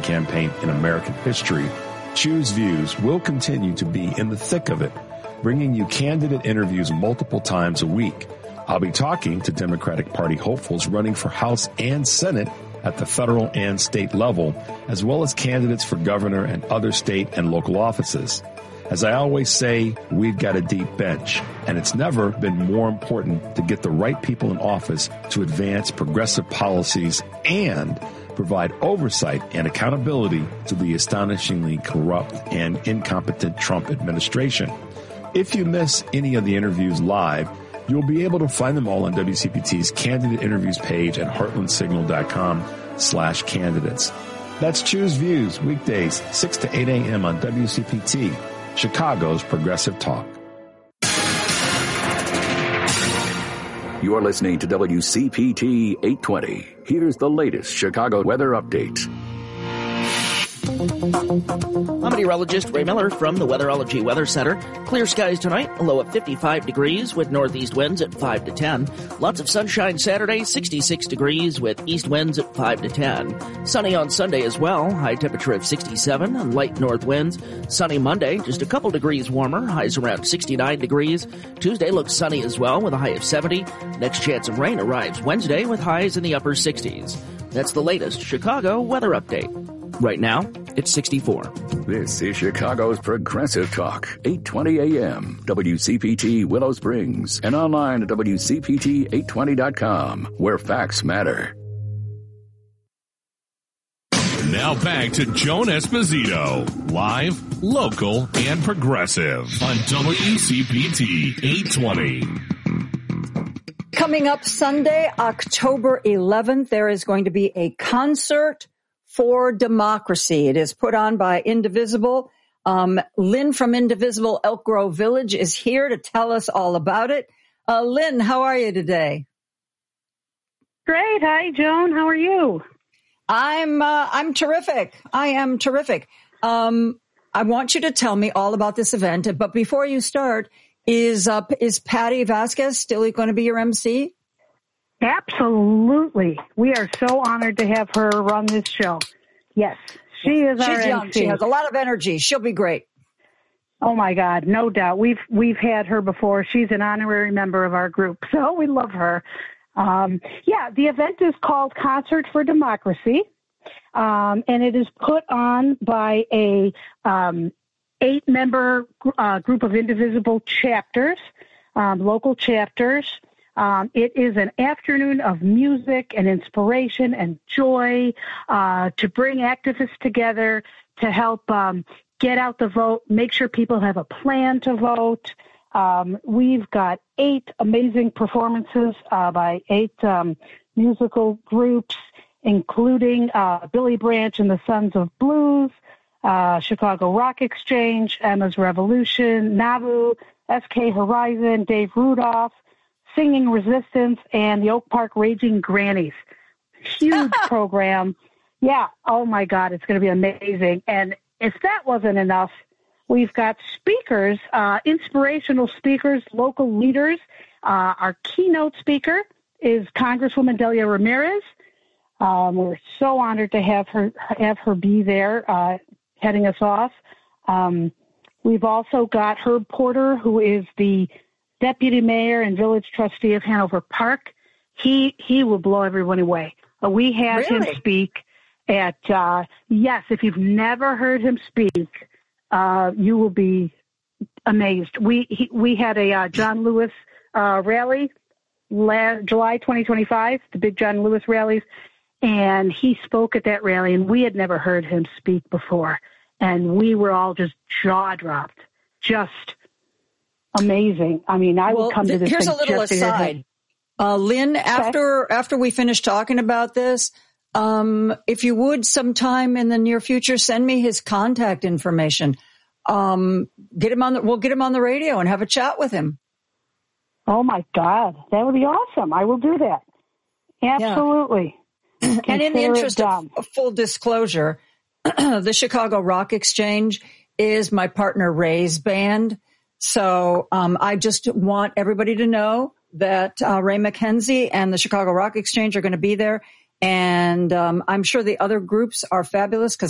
campaign in American history, Choose Views will continue to be in the thick of it, bringing you candidate interviews multiple times a week. I'll be talking to Democratic Party hopefuls running for House and Senate at the federal and state level, as well as candidates for governor and other state and local offices. As I always say, we've got a deep bench, and it's never been more important to get the right people in office to advance progressive policies and provide oversight and accountability to the astonishingly corrupt and incompetent Trump administration. If you miss any of the interviews live, you'll be able to find them all on WCPT's candidate interviews page at heartlandsignal.com/candidates. That's Choose Views, weekdays, 6 to 8 a.m. on WCPT, Chicago's Progressive Talk. You are listening to WCPT 820. Here's the latest Chicago weather update. I'm meteorologist Ray Miller from the Weatherology Weather Center. Clear skies tonight, a low of 55 degrees with northeast winds at 5 to 10. Lots of sunshine Saturday, 66 degrees with east winds at 5 to 10. Sunny on Sunday as well, high temperature of 67 and light north winds. Sunny Monday, just a couple degrees warmer, highs around 69 degrees. Tuesday looks sunny as well with a high of 70. Next chance of rain arrives Wednesday with highs in the upper 60s. That's the latest Chicago weather update. Right now, it's 64. This is Chicago's Progressive Talk, 820 AM, WCPT Willow Springs, and online at WCPT820.com, where facts matter. Now back to Joan Esposito, live, local, and progressive on WCPT 820. Coming up Sunday, October 11th, there is going to be a concert for democracy. It is put on by Indivisible. Lynn from Indivisible Elk Grove Village is here to tell us all about it. Lynn, how are you today? Great. Hi, Joan. How are you? I'm terrific. I am terrific. I want you to tell me all about this event. But before you start, is Patty Vasquez still going to be your MC? Absolutely. We are so honored to have her run this show. Yes, she is our young. MC. She has a lot of energy. She'll be great. Oh my God, no doubt. We've had her before. She's an honorary member of our group, so we love her. The event is called Concert for Democracy, and it is put on by a 8-member group of Indivisible chapters, local chapters. It is an afternoon of music and inspiration and joy to bring activists together to help get out the vote, make sure people have a plan to vote. We've got 8 amazing performances by 8 musical groups, including Billy Branch and the Sons of Blues, Chicago Rock Exchange, Emma's Revolution, Nauvoo, SK Horizon, Dave Rudolph, Singing Resistance, and the Oak Park Raging Grannies. Huge program. Yeah. Oh, my God. It's going to be amazing. And if that wasn't enough, we've got speakers, inspirational speakers, local leaders. Our keynote speaker is Congresswoman Delia Ramirez. We're so honored to have her be there, heading us off. We've also got Herb Porter, who is the Deputy Mayor and Village Trustee of Hanover Park. He will blow everyone away. We had him speak at, yes, if you've never heard him speak, you will be amazed. We had a John Lewis rally, July 2025, the big John Lewis rallies, and he spoke at that rally, and we had never heard him speak before, and we were all just jaw-dropped, just amazing. I mean, I will come to this. Here's a little aside. Lynn, after we finish talking about this, if you would sometime in the near future, send me his contact information. We'll get him on the radio and have a chat with him. Oh my God. That would be awesome. I will do that. Absolutely. Yeah. And in the interest of full disclosure, the Chicago Rock Exchange is my partner Ray's band. So I just want everybody to know that Ray McKenzie and the Chicago Rock Exchange are going to be there. And I'm sure the other groups are fabulous because